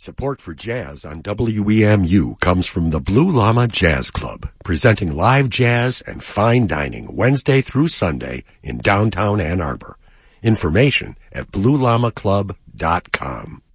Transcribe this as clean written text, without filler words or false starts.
Support for jazz on WEMU comes from the Blue Llama Jazz Club, presenting live jazz and fine dining Wednesday through Sunday in downtown Ann Arbor. Information at bluellamaclub.com.